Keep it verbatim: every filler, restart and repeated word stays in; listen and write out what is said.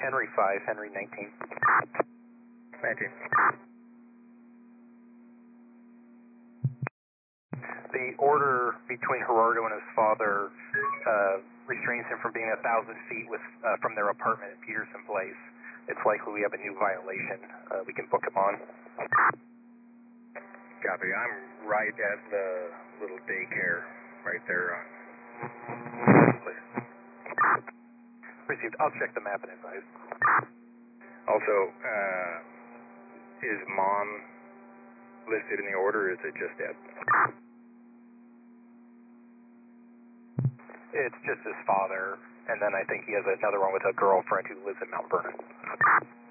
Henry five, Henry nineteen. nineteen. The order between Gerardo and his father uh, restrains him from being a thousand feet with uh, from their apartment at Peterson Place. It's likely we have a new violation. Uh, we can book him on. Copy. I'm right at the little daycare right there on. Please. Received. I'll check the map and advise. Also, uh, is mom listed in the order, or is it just Dad? It's just his father, and then I think he has another one with a girlfriend who lives in Mount Vernon.